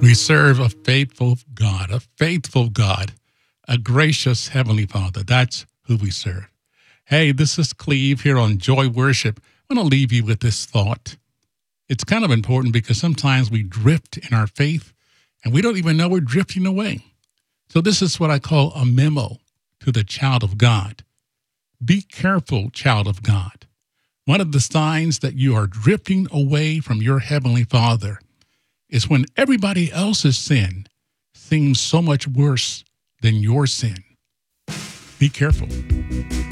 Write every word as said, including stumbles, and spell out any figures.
We serve a faithful God, a faithful God, a gracious Heavenly Father. That's who we serve. Hey, this is Cleve here on Joy Worship. I want to leave you with this thought. It's kind of important because sometimes we drift in our faith and we don't even know we're drifting away. So this is what I call a memo to the child of God. Be careful, child of God. One of the signs that you are drifting away from your Heavenly Father is when everybody else's sin seems so much worse than your sin. Be careful.